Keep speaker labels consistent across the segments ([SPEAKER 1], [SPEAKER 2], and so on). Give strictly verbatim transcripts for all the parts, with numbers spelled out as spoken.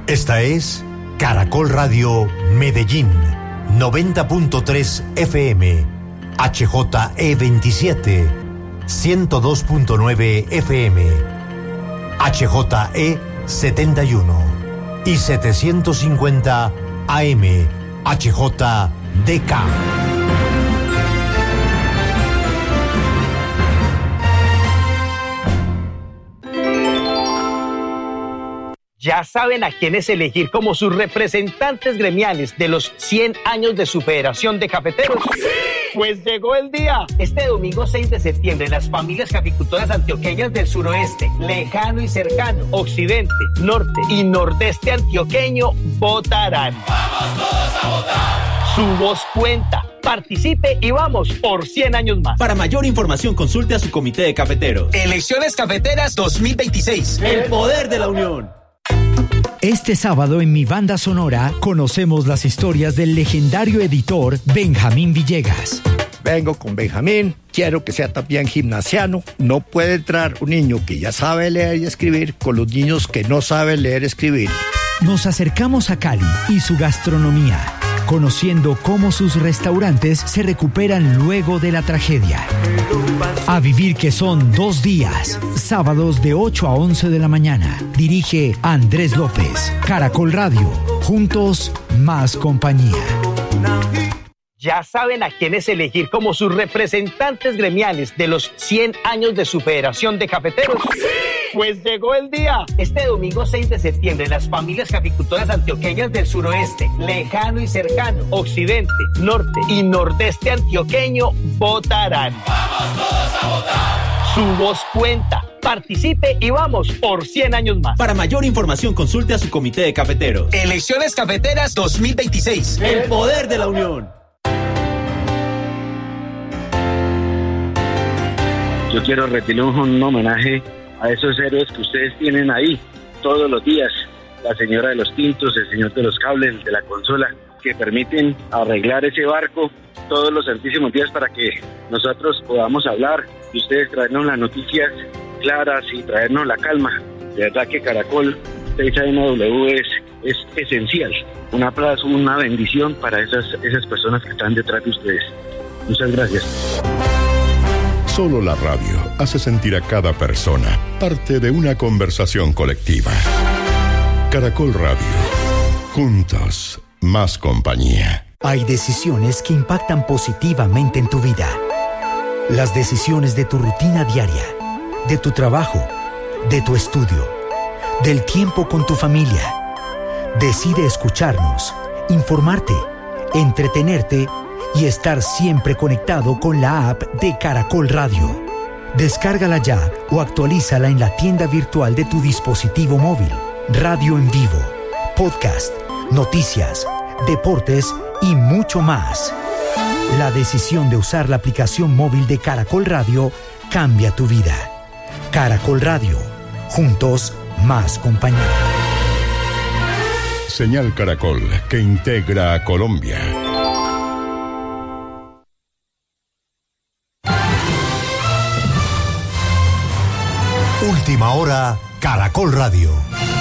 [SPEAKER 1] Esta es Caracol Radio Medellín, noventa punto tres F M, H J E veintisiete, ciento dos punto nueve F M, H J E setenta y uno y setecientos cincuenta A M, H J D K.
[SPEAKER 2] ¿Ya saben a quiénes elegir como sus representantes gremiales de los cien años de su Federación de Cafeteros? ¡Sí! Pues llegó el día. Este domingo seis de septiembre, las familias caficultoras antioqueñas del suroeste, lejano y cercano, occidente, norte y nordeste antioqueño votarán.
[SPEAKER 3] ¡Vamos todos a votar!
[SPEAKER 2] Su voz cuenta. Participe y vamos por cien años más.
[SPEAKER 4] Para mayor información, consulte a su comité de cafeteros.
[SPEAKER 2] Elecciones Cafeteras dos mil veintiséis.
[SPEAKER 4] El poder de la unión.
[SPEAKER 5] Este sábado en Mi Banda Sonora conocemos las historias del legendario editor Benjamín Villegas.
[SPEAKER 6] Vengo con Benjamín, quiero que sea también gimnasiano. No puede entrar un niño que ya sabe leer y escribir con los niños que no saben leer y escribir.
[SPEAKER 5] Nos acercamos a Cali y su gastronomía, conociendo cómo sus restaurantes se recuperan luego de la tragedia. A vivir que son dos días, sábados de ocho a once de la mañana. Dirige Andrés López. Caracol Radio, juntos más compañía.
[SPEAKER 2] ¿Ya saben a quiénes elegir como sus representantes gremiales de los cien años de su Federación de Cafeteros? ¡Sí! Pues llegó el día. Este domingo seis de septiembre, las familias caficultoras antioqueñas del suroeste, lejano y cercano, occidente, norte y nordeste antioqueño votarán.
[SPEAKER 3] ¡Vamos todos a votar!
[SPEAKER 2] Su voz cuenta. Participe y vamos por cien años más.
[SPEAKER 4] Para mayor información, consulte a su comité de cafeteros.
[SPEAKER 2] Elecciones Cafeteras dos mil veintiséis.
[SPEAKER 4] El poder de la unión.
[SPEAKER 7] Yo quiero rendirle un homenaje a esos héroes que ustedes tienen ahí todos los días. La señora de los tintos, el señor de los cables, el de la consola, que permiten arreglar ese barco todos los santísimos días para que nosotros podamos hablar y ustedes traernos las noticias claras y traernos la calma. De verdad que Caracol seis A M W es, es esencial. Un aplauso, una bendición para esas, esas personas que están detrás de ustedes. Muchas gracias.
[SPEAKER 8] Solo la radio hace sentir a cada persona parte de una conversación colectiva. Caracol Radio. Juntos, más compañía.
[SPEAKER 5] Hay decisiones que impactan positivamente en tu vida. Las decisiones de tu rutina diaria, de tu trabajo, de tu estudio, del tiempo con tu familia. Decide escucharnos, informarte, entretenerte y estar siempre conectado con la app de Caracol Radio. Descárgala ya o actualízala en la tienda virtual de tu dispositivo móvil. Radio en vivo, podcast, noticias, deportes y mucho más. La decisión de usar la aplicación móvil de Caracol Radio cambia tu vida. Caracol Radio, juntos más compañía.
[SPEAKER 8] Señal Caracol, que integra a Colombia.
[SPEAKER 1] Última hora, Caracol Radio.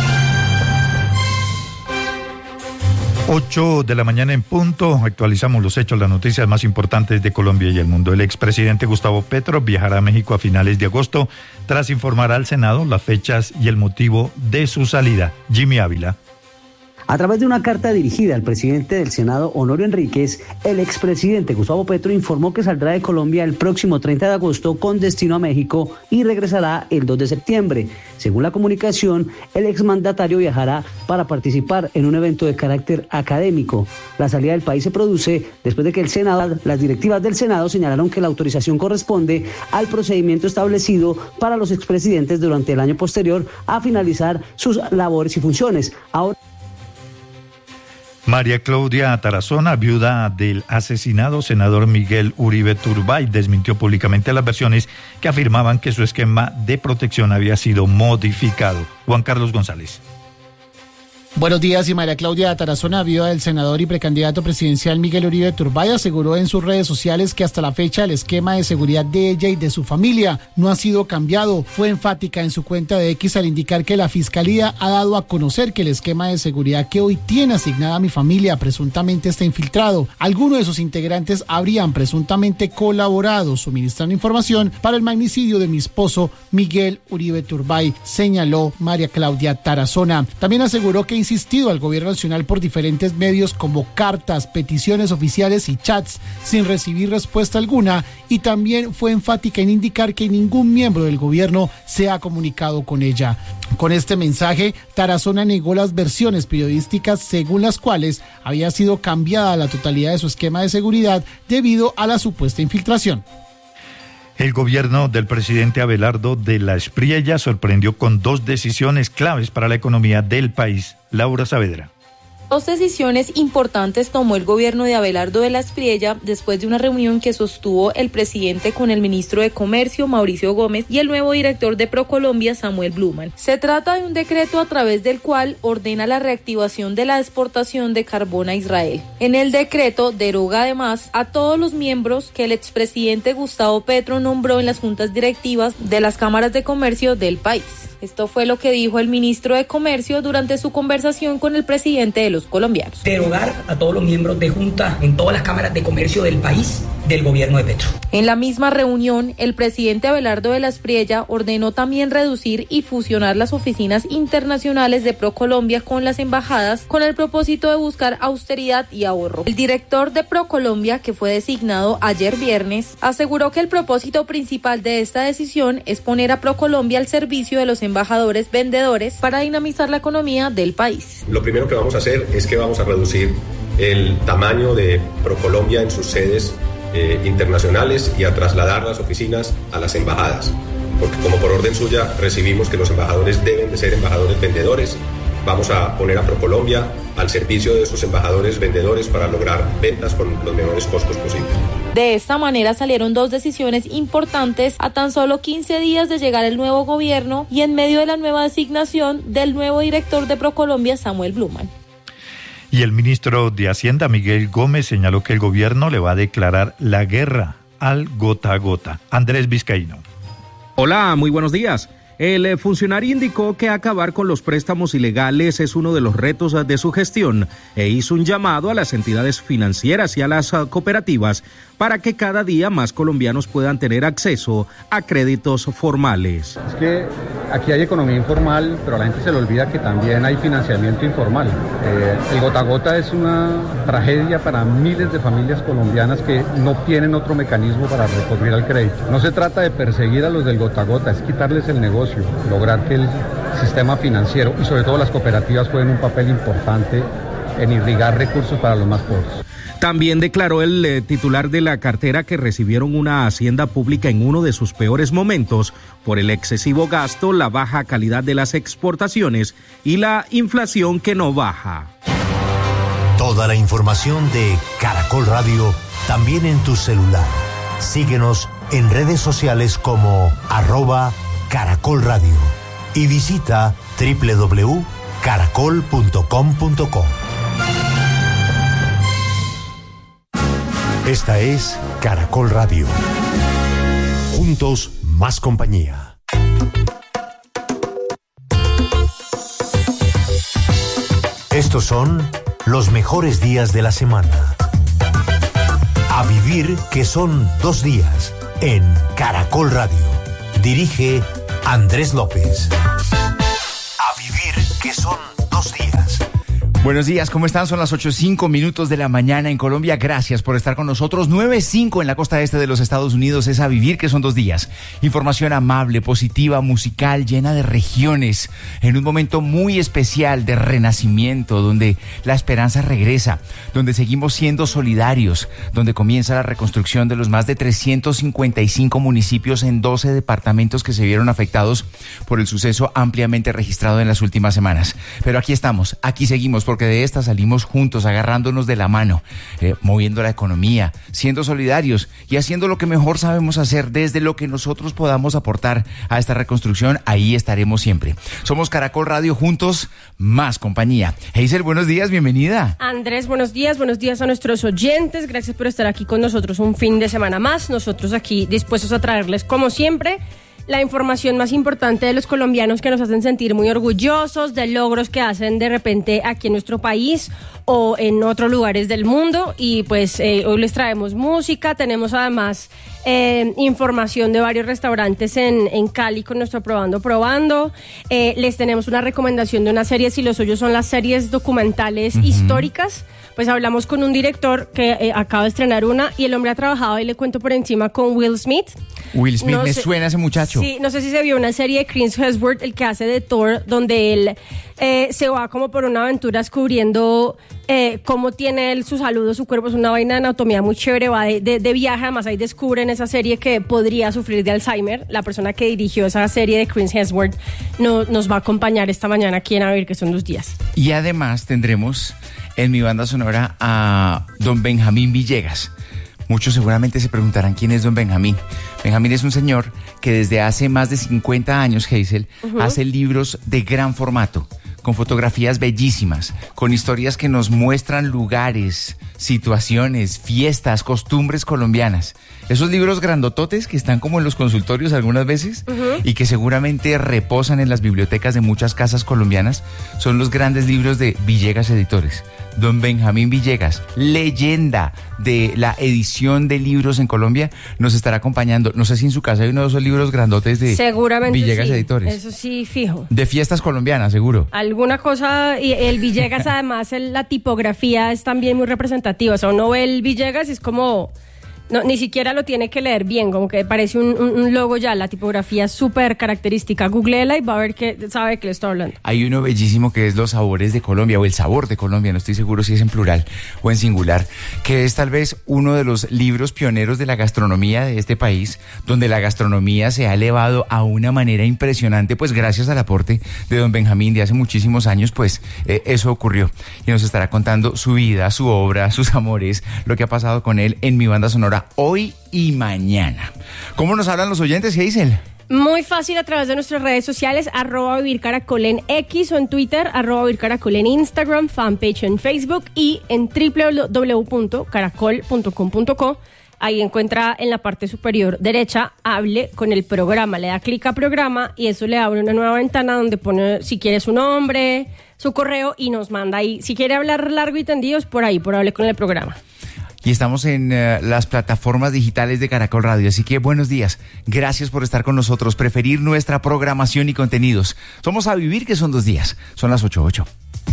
[SPEAKER 9] ocho de la mañana en punto, actualizamos los hechos, las noticias más importantes de Colombia y el mundo. El expresidente Gustavo Petro viajará a México a finales de agosto tras informar al Senado las fechas y el motivo de su salida. Jimmy Ávila.
[SPEAKER 10] A través de una carta dirigida al presidente del Senado, Honorio Enríquez, el expresidente Gustavo Petro informó que saldrá de Colombia el próximo treinta de agosto con destino a México y regresará el dos de septiembre. Según la comunicación, el exmandatario viajará para participar en un evento de carácter académico. La salida del país se produce después de que el Senado, las directivas del Senado señalaron que la autorización corresponde al procedimiento establecido para los expresidentes durante el año posterior a finalizar sus labores y funciones. Ahora
[SPEAKER 9] María Claudia Tarazona, viuda del asesinado senador Miguel Uribe Turbay, desmintió públicamente las versiones que afirmaban que su esquema de protección había sido modificado. Juan Carlos González.
[SPEAKER 11] Buenos días. Y María Claudia Tarazona, viuda del senador y precandidato presidencial Miguel Uribe Turbay, aseguró en sus redes sociales que hasta la fecha el esquema de seguridad de ella y de su familia no ha sido cambiado. Fue enfática en su cuenta de X al indicar que la Fiscalía ha dado a conocer que el esquema de seguridad que hoy tiene asignada a mi familia presuntamente está infiltrado. Algunos de sus integrantes habrían presuntamente colaborado suministrando información para el magnicidio de mi esposo Miguel Uribe Turbay, señaló María Claudia Tarazona. También aseguró que insistido al gobierno nacional por diferentes medios como cartas, peticiones oficiales y chats sin recibir respuesta alguna, y también fue enfática en indicar que ningún miembro del gobierno se ha comunicado con ella. Con este mensaje, Tarazona negó las versiones periodísticas según las cuales había sido cambiada la totalidad de su esquema de seguridad debido a la supuesta infiltración.
[SPEAKER 9] El gobierno del presidente Abelardo de la Espriella sorprendió con dos decisiones claves para la economía del país. Laura Saavedra.
[SPEAKER 12] Dos decisiones importantes tomó el gobierno de Abelardo de la Espriella después de una reunión que sostuvo el presidente con el ministro de Comercio, Mauricio Gómez, y el nuevo director de ProColombia, Samuel Bluman. Se trata de un decreto a través del cual ordena la reactivación de la exportación de carbón a Israel. En el decreto deroga además a todos los miembros que el expresidente Gustavo Petro nombró en las juntas directivas de las cámaras de comercio del país. Esto fue lo que dijo el ministro de Comercio durante su conversación con el presidente de los colombianos.
[SPEAKER 13] Derogar a todos los miembros de junta en todas las cámaras de comercio del país del gobierno de Petro.
[SPEAKER 12] En la misma reunión, el presidente Abelardo de la Espriella ordenó también reducir y fusionar las oficinas internacionales de ProColombia con las embajadas con el propósito de buscar austeridad y ahorro. El director de ProColombia, que fue designado ayer viernes, aseguró que el propósito principal de esta decisión es poner a ProColombia al servicio de los embajadores vendedores para dinamizar la economía del país.
[SPEAKER 14] Lo primero que vamos a hacer es que vamos a reducir el tamaño de ProColombia en sus sedes eh, internacionales y a trasladar las oficinas a las embajadas, porque como por orden suya recibimos que los embajadores deben de ser embajadores vendedores. Vamos a poner a ProColombia al servicio de esos embajadores vendedores para lograr ventas con los menores costos posibles.
[SPEAKER 12] De esta manera salieron dos decisiones importantes a tan solo quince días de llegar el nuevo gobierno y en medio de la nueva designación del nuevo director de ProColombia, Samuel Bluman.
[SPEAKER 9] Y el ministro de Hacienda, Miguel Gómez, señaló que el gobierno le va a declarar la guerra al gota a gota. Andrés Vizcaíno.
[SPEAKER 15] Hola, muy buenos días. El funcionario indicó que acabar con los préstamos ilegales es uno de los retos de su gestión e hizo un llamado a las entidades financieras y a las cooperativas para que cada día más colombianos puedan tener acceso a créditos formales.
[SPEAKER 16] Es que aquí hay economía informal, pero a la gente se le olvida que también hay financiamiento informal. Eh, el gota a gota es una tragedia para miles de familias colombianas que no tienen otro mecanismo para recurrir al crédito. No se trata de perseguir a los del gota a gota, es quitarles el negocio, lograr que el sistema financiero y sobre todo las cooperativas jueguen un papel importante en irrigar recursos para los más pobres.
[SPEAKER 15] También declaró el eh, titular de la cartera que recibieron una hacienda pública en uno de sus peores momentos por el excesivo gasto, la baja calidad de las exportaciones y la inflación que no baja.
[SPEAKER 1] Toda la información de Caracol Radio también en tu celular. Síguenos en redes sociales como arroba Caracol Radio y visita doble u doble u doble u punto caracol punto com punto co. Esta es Caracol Radio. Juntos, más compañía. Estos son los mejores días de la semana. A vivir, que son dos días, en Caracol Radio. Dirige Andrés López. A vivir, que son dos días.
[SPEAKER 17] Buenos días, ¿cómo están? Son las ocho cinco minutos de la mañana en Colombia. Gracias por estar con nosotros. nueve cinco en la costa este de los Estados Unidos. Es A vivir, que son dos días. Información amable, positiva, musical, llena de regiones. En un momento muy especial de renacimiento, donde la esperanza regresa, donde seguimos siendo solidarios, donde comienza la reconstrucción de los más de trescientos cincuenta y cinco municipios en doce departamentos que se vieron afectados por el suceso ampliamente registrado en las últimas semanas. Pero aquí estamos, aquí seguimos, porque porque de esta salimos juntos, agarrándonos de la mano, eh, moviendo la economía, siendo solidarios y haciendo lo que mejor sabemos hacer desde lo que nosotros podamos aportar a esta reconstrucción. Ahí estaremos siempre. Somos Caracol Radio, juntos, más compañía. Hazel, buenos días, bienvenida.
[SPEAKER 18] Andrés, buenos días, buenos días a nuestros oyentes. Gracias por estar aquí con nosotros un fin de semana más. Nosotros aquí dispuestos a traerles, como siempre, la información más importante de los colombianos que nos hacen sentir muy orgullosos, de logros que hacen de repente aquí en nuestro país o en otros lugares del mundo. Y pues eh, hoy les traemos música, tenemos además eh, información de varios restaurantes en, en Cali con nuestro Probando Probando. Eh, les tenemos una recomendación de una serie, si los suyos son las series documentales uh-huh. históricas. Pues hablamos con un director que eh, acaba de estrenar una y el hombre ha trabajado, y le cuento por encima, con Will Smith.
[SPEAKER 17] Will Smith,
[SPEAKER 18] no
[SPEAKER 17] me
[SPEAKER 18] sé,
[SPEAKER 17] suena ese muchacho.
[SPEAKER 18] Sí, no sé si se vio una serie de Chris Hemsworth, el que hace de Thor, donde él eh, se va como por una aventura descubriendo eh, cómo tiene él su salud, su cuerpo. Es una vaina de anatomía muy chévere, va de, de, de viaje. Además ahí descubre en esa serie que podría sufrir de Alzheimer. La persona que dirigió esa serie de Chris Hemsworth no, nos va a acompañar esta mañana aquí en A Vivir que son dos días.
[SPEAKER 17] Y además tendremos en mi banda sonora a don Benjamín Villegas. Muchos seguramente se preguntarán quién es don Benjamín. Benjamín es un señor que desde hace más de cincuenta años, Hazel, uh-huh. hace libros de gran formato, con fotografías bellísimas, con historias que nos muestran lugares, situaciones, fiestas, costumbres colombianas. Esos libros grandototes que están como en los consultorios algunas veces uh-huh. y que seguramente reposan en las bibliotecas de muchas casas colombianas, son los grandes libros de Villegas Editores. Don Benjamín Villegas, leyenda de la edición de libros en Colombia, nos estará acompañando. No sé si en su casa hay uno de esos libros grandotes de
[SPEAKER 18] Seguramente
[SPEAKER 17] Villegas
[SPEAKER 18] sí,
[SPEAKER 17] Editores.
[SPEAKER 18] Eso sí, fijo.
[SPEAKER 17] De fiestas colombianas, seguro.
[SPEAKER 18] Alguna cosa, y el Villegas además, el, la tipografía es también muy representativa. O sea, uno ve el Villegas y es como... No, ni siquiera lo tiene que leer bien, como que parece un, un, un logo ya, la tipografía es súper característica. Googleela y va a ver que sabe de qué le estoy hablando.
[SPEAKER 17] Hay uno bellísimo que es Los Sabores de Colombia, o El Sabor de Colombia, no estoy seguro si es en plural o en singular, que es tal vez uno de los libros pioneros de la gastronomía de este país, donde la gastronomía se ha elevado a una manera impresionante, pues gracias al aporte de don Benjamín de hace muchísimos años, pues eh, eso ocurrió. Y nos estará contando su vida, su obra, sus amores, lo que ha pasado con él en mi banda sonora hoy y mañana. ¿Cómo nos hablan los oyentes, Hazel?
[SPEAKER 18] Muy fácil, a través de nuestras redes sociales, arroba Vivir Caracol en X o en Twitter, arroba Vivir Caracol en Instagram, fanpage en Facebook y en doble u doble u doble u punto caracol punto com punto co. Ahí encuentra en la parte superior derecha, hable con el programa. Le da clic a programa y eso le abre una nueva ventana donde pone, si quiere, su nombre, su correo y nos manda ahí. Si quiere hablar largo y tendido, es por ahí, por hable con el programa.
[SPEAKER 17] Y estamos en uh, las plataformas digitales de Caracol Radio, así que buenos días. Gracias por estar con nosotros, preferir nuestra programación y contenidos. Somos A Vivir, que son dos días. Son las ocho ocho.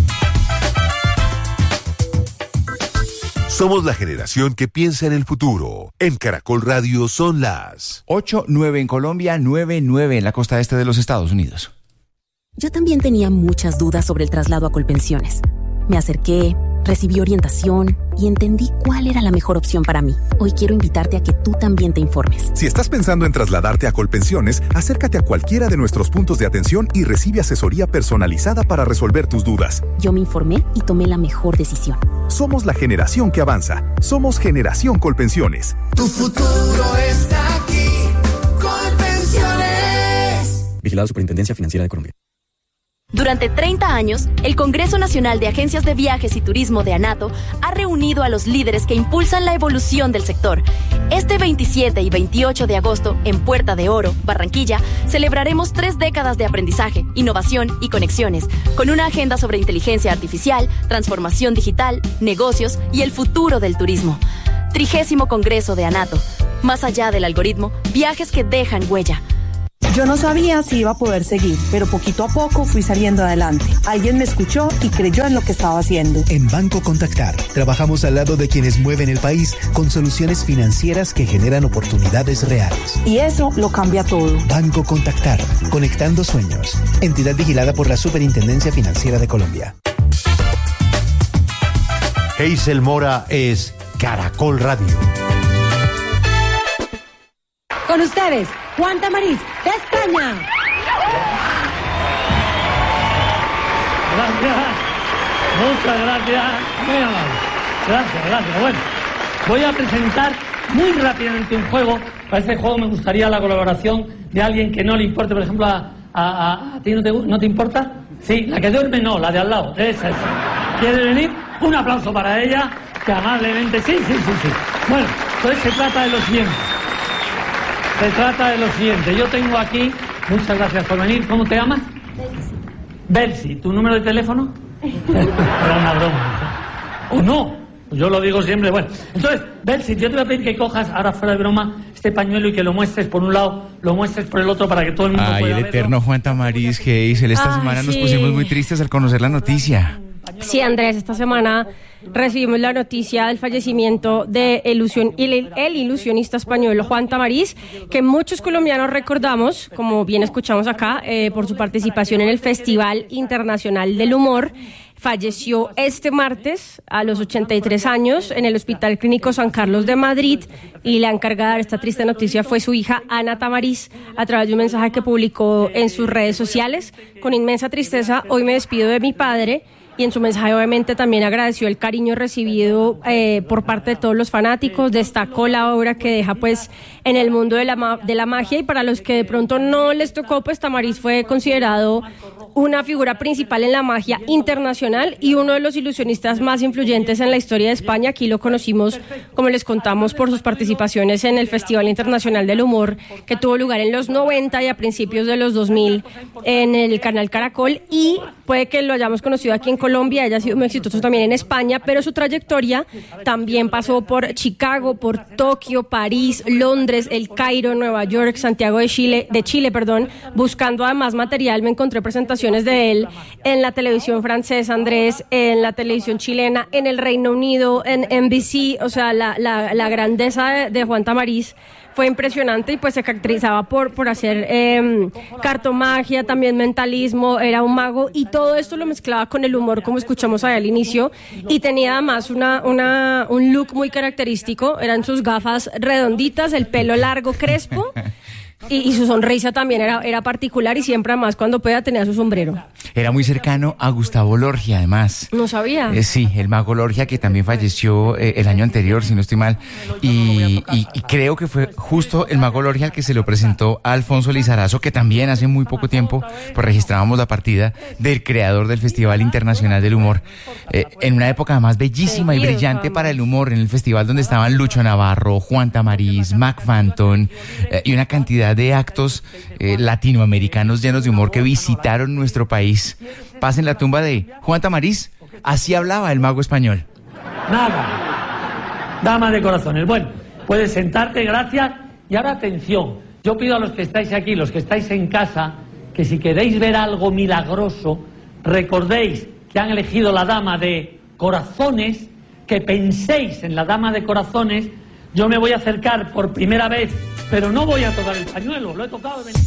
[SPEAKER 19] Somos la generación que piensa en el futuro. En Caracol Radio son las
[SPEAKER 17] ocho nueve en Colombia, nueve nueve en la costa este de los Estados Unidos.
[SPEAKER 20] Yo también tenía muchas dudas sobre el traslado a Colpensiones. Me acerqué, recibí orientación y entendí cuál era la mejor opción para mí. Hoy quiero invitarte a que tú también te informes.
[SPEAKER 21] Si estás pensando en trasladarte a Colpensiones, acércate a cualquiera de nuestros puntos de atención y recibe asesoría personalizada para resolver tus dudas.
[SPEAKER 20] Yo me informé y tomé la mejor decisión.
[SPEAKER 21] Somos la generación que avanza. Somos Generación Colpensiones.
[SPEAKER 3] Tu futuro está aquí. Colpensiones.
[SPEAKER 22] Vigilado Superintendencia Financiera de Colombia.
[SPEAKER 20] Durante treinta años, el Congreso Nacional de Agencias de Viajes y Turismo de ANATO ha reunido a los líderes que impulsan la evolución del sector. Este veintisiete y veintiocho de agosto, en Puerta de Oro, Barranquilla, celebraremos tres décadas de aprendizaje, innovación y conexiones, con una agenda sobre inteligencia artificial, transformación digital, negocios y el futuro del turismo. Trigésimo Congreso de ANATO. Más allá del algoritmo, viajes que dejan huella.
[SPEAKER 23] Yo no sabía si iba a poder seguir, pero poquito a poco fui saliendo adelante. Alguien me escuchó y creyó en lo que estaba haciendo.
[SPEAKER 24] En Banco Contactar, trabajamos al lado de quienes mueven el país con soluciones financieras que generan oportunidades reales.
[SPEAKER 23] Y eso lo cambia todo.
[SPEAKER 24] Banco Contactar, conectando sueños. Entidad vigilada por la Superintendencia Financiera de Colombia.
[SPEAKER 1] Hazel Mora es Caracol Radio.
[SPEAKER 25] Con ustedes, Juan Tamariz, de España.
[SPEAKER 26] Gracias.
[SPEAKER 2] Muchas gracias. Muy amable. Gracias, gracias. Bueno, voy a presentar muy rápidamente un juego. Para este juego me gustaría la colaboración de alguien que no le importe, por ejemplo, a, a, a, ¿a ti no te, no te importa? Sí, la que duerme no, la de al lado. Esa es. ¿Quiere venir? Un aplauso para ella, que amablemente... Sí, sí, sí, sí. Bueno, pues se trata de lo siguiente. Se trata de lo siguiente. Yo tengo aquí... Muchas gracias por venir. ¿Cómo te llamas? Belsi. Belsi. ¿Tu número de teléfono? Era una broma. ¿O no? Yo lo digo siempre. Bueno, entonces, Belsi, yo te voy a pedir que cojas, ahora fuera de broma, este pañuelo y que lo muestres por un lado, lo muestres por el otro para que todo el mundo
[SPEAKER 17] Ay,
[SPEAKER 2] pueda
[SPEAKER 17] el
[SPEAKER 2] verlo.
[SPEAKER 17] eterno Juan Tamariz, que hizo. Esta
[SPEAKER 18] Ay,
[SPEAKER 17] semana nos
[SPEAKER 18] sí.
[SPEAKER 17] pusimos muy tristes al conocer la noticia.
[SPEAKER 18] Sí, Andrés, esta semana recibimos la noticia del fallecimiento de ilusión, el, el ilusionista español Juan Tamariz, que muchos colombianos recordamos, como bien escuchamos acá, eh, por su participación en el Festival Internacional del Humor. Falleció este martes a los ochenta y tres años en el Hospital Clínico San Carlos de Madrid, y la encargada de esta triste noticia fue su hija Ana Tamariz, a través de un mensaje que publicó en sus redes sociales. Con inmensa tristeza, hoy me despido de mi padre. Y en su mensaje obviamente también agradeció el cariño recibido eh, por parte de todos los fanáticos, destacó la obra que deja pues en el mundo de la, ma- de la magia, y para los que de pronto no les tocó, pues Tamariz fue considerado una figura principal en la magia internacional y uno de los ilusionistas más influyentes en la historia de España. Aquí lo conocimos, como les contamos, por sus participaciones en el Festival Internacional del Humor, que tuvo lugar en los noventa y a principios de los dos mil en el canal Caracol, y puede que lo hayamos conocido aquí en Colombia, haya sido muy exitoso también en España, pero su trayectoria también pasó por Chicago, por Tokio, París, Londres, El Cairo, Nueva York, Santiago de Chile, de Chile, perdón. Buscando además material, me encontré presentaciones de él en la televisión francesa, Andrés, en la televisión chilena, en el Reino Unido, en N B C. O sea, la, la, la grandeza de, de Juan Tamariz fue impresionante, y pues se caracterizaba por, por hacer eh, cartomagia, también mentalismo, era un mago, y todo esto lo mezclaba con el humor, como escuchamos ahí al inicio, y tenía además una, una, un look muy característico. Eran sus gafas redonditas, el pelo largo, crespo, y, y su sonrisa también era, era particular, y siempre además cuando podía tenía su sombrero.
[SPEAKER 17] Era muy cercano a Gustavo Lorgia, además.
[SPEAKER 18] No sabía.
[SPEAKER 17] Eh, sí, el mago Lorgia, que también falleció eh, el año anterior, si no estoy mal. Y, y, y creo que fue justo el mago Lorgia el que se lo presentó a Alfonso Lizarazo, que también hace muy poco tiempo pues registrábamos la partida del creador del Festival Internacional del Humor. Eh, en una época además bellísima y brillante para el humor, en el festival donde estaban Lucho Navarro, Juan Tamariz, Mac Phantom, eh, y una cantidad de actos eh, latinoamericanos llenos de humor que visitaron nuestro país. Pasen la tumba de Juan Tamariz. Así hablaba el mago español.
[SPEAKER 2] Nada. Dama de corazones. Bueno, puedes sentarte, gracias. Y ahora atención. Yo pido a los que estáis aquí, los que estáis en casa, que si queréis ver algo milagroso, recordéis que han elegido la dama de corazones, que penséis en la dama de corazones. Yo me voy a acercar por primera vez, pero no voy a tocar el pañuelo, lo he tocado de...